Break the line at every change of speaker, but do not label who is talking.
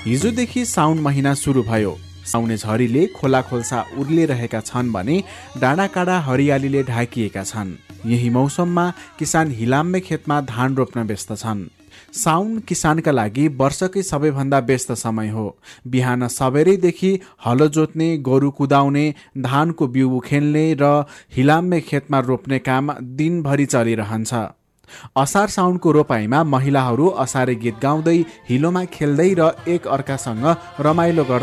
हिजोदेखि साउन महिना सुरु भयो। साउने झरीले खोला खोल्सा उर्लिरहेका छन् भने डाँडाकाँडा हरियालीले ढाकिएका छन्। यही मौसममा किसान हिलाम्मे खेतमा धान रोप्न व्यस्त छन्। साउन किसानका लागि वर्षकै सबैभन्दा व्यस्त समय हो। बिहान सबेरैदेखि हलो जोत्ने, गोरु कुदाउने, धानको बिउ उखेल्ने र हिलाम्मे खेतमा रोप्ने काम दिनभरि चलिरहन्छ। असार साउनको रोपाइमा महिलाहरू असारे गीत गाउँदै, हिलोमा खेल्दै र एक अर्कासँग रमाइलो गर्दै